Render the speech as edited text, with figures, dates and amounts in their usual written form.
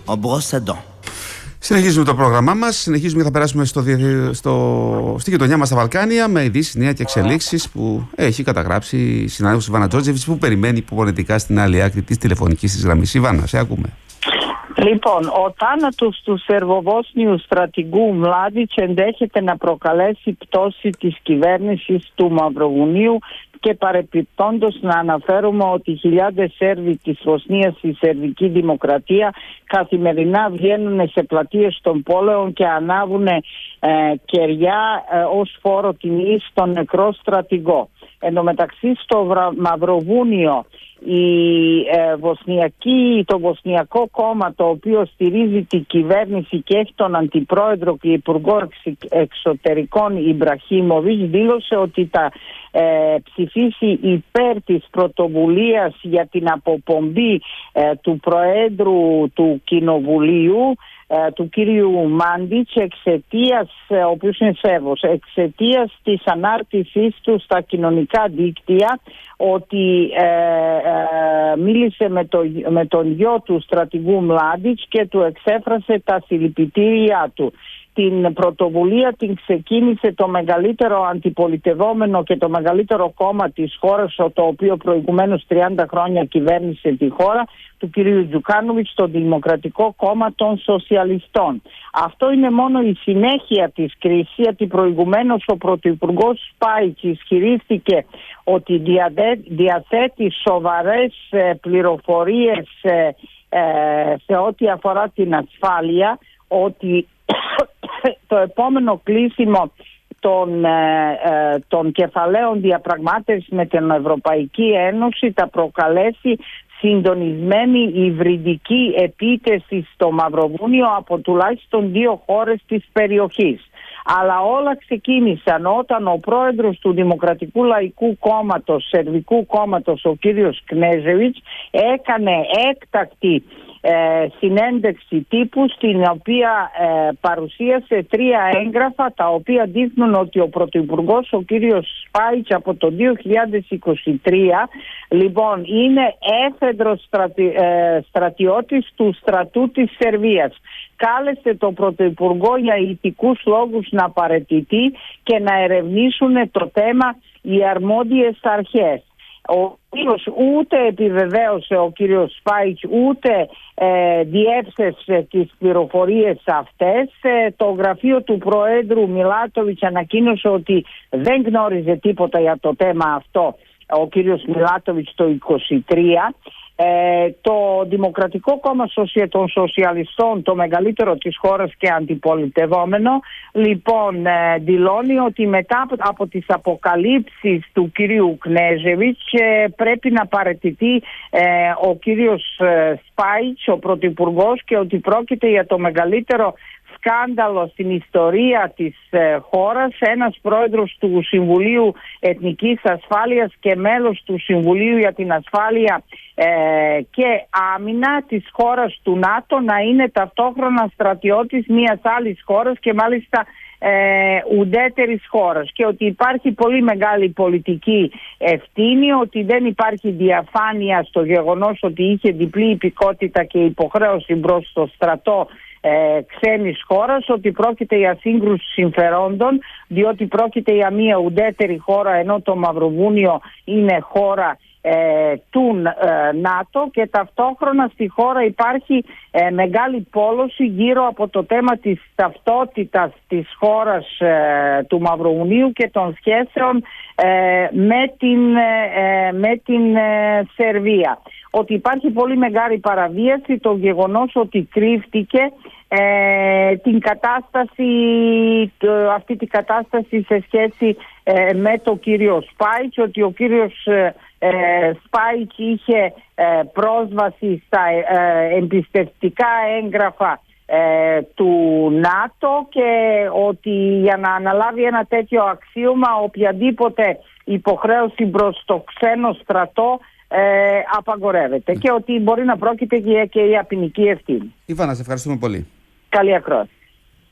en brosse à dents. Συνεχίζουμε το πρόγραμμά μας. Συνεχίζουμε και θα περάσουμε στη γειτονιά μας στα Βαλκάνια με ειδήσεις, νέα και εξελίξεις που έχει καταγράψει η συνάδελφος Ιβάνα Τζόρτζεβιτς, που περιμένει υπομονετικά στην άλλη άκρη της τηλεφωνικής της γραμμής. Ιβάνα, σε ακούμε. Λοιπόν, ο θάνατος του Σερβοβόσνιου στρατηγού Μλάντιτς ενδέχεται να προκαλέσει πτώση της κυβέρνησης του Μαυροβουνίου και παρεπιπτόντως να αναφέρουμε ότι χιλιάδες Σέρβοι της Βοσνίας στη Σερβική Δημοκρατία καθημερινά βγαίνουν σε πλατείες των πόλεων και ανάβουν κεριά ως φόρο τιμής στον νεκρό στρατηγό. Εν τω μεταξύ στο Μαυροβούνιο το Βοσνιακό κόμμα, το οποίο στηρίζει την κυβέρνηση και έχει τον αντιπρόεδρο και υπουργό εξωτερικών Ιμπραχίμοβιτς, δήλωσε ότι θα ψηφίσει υπέρ της πρωτοβουλίας για την αποπομπή του Προέδρου του Κοινοβουλίου, του κύριου Μάντιτς, ο οποίος είναι Σέρβος, εξαιτίας της ανάρτησής του στα κοινωνικά δίκτυα, ότι μίλησε με τον γιο του στρατηγού Μλάντιτς και του εξέφρασε τα συλληπιτήριά του. Την πρωτοβουλία την ξεκίνησε το μεγαλύτερο αντιπολιτευόμενο και το μεγαλύτερο κόμμα της χώρας, το οποίο προηγουμένως 30 χρόνια κυβέρνησε τη χώρα, του κυρίου Τζουκάνοβιτς, το Δημοκρατικό Κόμμα των Σοσιαλιστών. Αυτό είναι μόνο η συνέχεια της κρίσης, γιατί προηγουμένως ο πρωθυπουργός Σπάιτς ισχυρίστηκε ότι διαθέτει σοβαρές πληροφορίες σε ό,τι αφορά την ασφάλεια, ότι το επόμενο κλείσιμο των κεφαλαίων διαπραγμάτευσης με την Ευρωπαϊκή Ένωση θα προκαλέσει συντονισμένη υβριδική επίθεση στο Μαυροβούνιο από τουλάχιστον 2 χώρες της περιοχής. Αλλά όλα ξεκίνησαν όταν ο πρόεδρος του Δημοκρατικού Λαϊκού Κόμματος, Σερβικού Κόμματος, ο κύριος Κνέζεβιτς, έκανε έκτακτη συνέντευξη τύπου, στην οποία παρουσίασε 3 έγγραφα, τα οποία δείχνουν ότι ο πρωθυπουργός, ο κύριος Σπάιτς, από το 2023 λοιπόν είναι έφεδρος στρατιώτης του στρατού της Σερβίας. Κάλεσε τον πρωθυπουργό για ηθικούς λόγους να παραιτηθεί και να ερευνήσουν το θέμα οι αρμόδιες αρχές. Ο κύριος ούτε επιβεβαίωσε, ο κύριος Σπάιτς, ούτε διέψευσε τις πληροφορίες αυτές. Το γραφείο του Προέδρου Μιλάτοβιτς ανακοίνωσε ότι δεν γνώριζε τίποτα για το θέμα αυτό, ο κύριος Μιλάτοβιτς, το 2023. Το Δημοκρατικό Κόμμα των Σοσιαλιστών, το μεγαλύτερο της χώρας και αντιπολιτευόμενο, λοιπόν δηλώνει ότι μετά από τις αποκαλύψεις του κυρίου Κνέζεβιτς πρέπει να παραιτηθεί ο κύριος Σπάιτς, ο πρωθυπουργός, και ότι πρόκειται για το μεγαλύτερο σκάνδαλο στην ιστορία της χώρας. Ένας πρόεδρος του Συμβουλίου Εθνικής Ασφάλειας και μέλος του Συμβουλίου για την Ασφάλεια και Άμυνα της χώρας του ΝΑΤΟ να είναι ταυτόχρονα στρατιώτης μιας άλλης χώρας, και μάλιστα ουδέτερης χώρας, και ότι υπάρχει πολύ μεγάλη πολιτική ευθύνη, ότι δεν υπάρχει διαφάνεια στο γεγονός ότι είχε διπλή υπηκότητα και υποχρέωση προς το στρατό ξένης χώρας, ότι πρόκειται για σύγκρουση συμφερόντων, διότι πρόκειται για μια ουδέτερη χώρα, ενώ το Μαυροβούνιο είναι χώρα του ΝΑΤΟ, και ταυτόχρονα στη χώρα υπάρχει μεγάλη πόλωση γύρω από το θέμα της ταυτότητας της χώρας του Μαυροβουνίου και των σχέσεων με την Σερβία. Ότι υπάρχει πολύ μεγάλη παραβίαση, το γεγονός ότι κρύφτηκε αυτή την κατάσταση σε σχέση με το κύριο Σπάιτς, ότι ο κύριος Σπάιτς είχε πρόσβαση στα εμπιστευτικά έγγραφα του ΝΑΤΟ, και ότι για να αναλάβει ένα τέτοιο αξίωμα οποιαδήποτε υποχρέωση προς το ξένο στρατό απαγορεύεται, και ότι μπορεί να πρόκειται και για ποινική ευθύνη. Ιβάνα, σε ευχαριστούμε πολύ. Καλή ακρόαση.